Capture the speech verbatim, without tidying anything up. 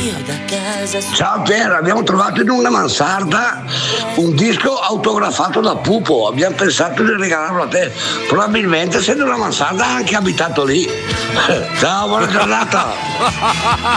Ciao Pier, abbiamo trovato in una mansarda un disco autografato da Pupo, abbiamo pensato di regalarlo a te, probabilmente essendo una mansarda ha anche abitato lì. Ciao, buona giornata.